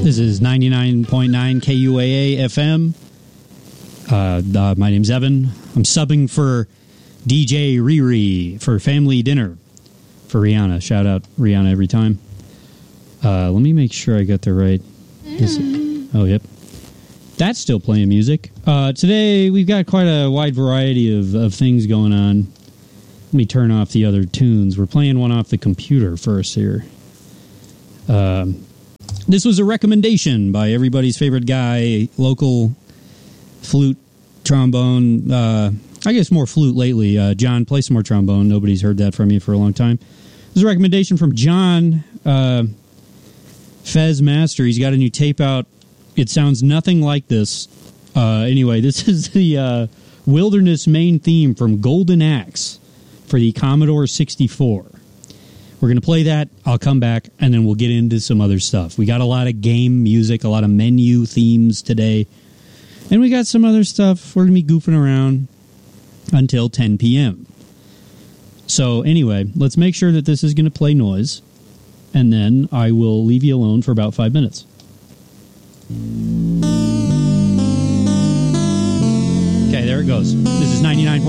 This is 99.9 KUAA FM. My name's Evan. I'm subbing for DJ Riri for family dinner for Rihanna. Shout out Rihanna every time. Let me make sure I got the right... Oh, yep. That's still playing music. Today, we've got quite a wide variety of things going on. Let me turn off the other tunes. We're playing one off the computer first here. This was a recommendation by everybody's favorite guy, local flute, trombone, I guess more flute lately. John, play some more trombone. Nobody's heard that from you for a long time. This is a recommendation from John Fez Master. He's got a new tape out. It sounds nothing like this. Anyway, this is the Wilderness main theme from Golden Axe for the Commodore 64. We're going to play that. I'll come back, and then we'll get into some other stuff. We got a lot of game music, a lot of menu themes today. And we got some other stuff. We're going to be goofing around until 10 p.m. So anyway, let's make sure that this is going to play noise. And then I will leave you alone for about 5 minutes. Okay, there it goes. This is 99.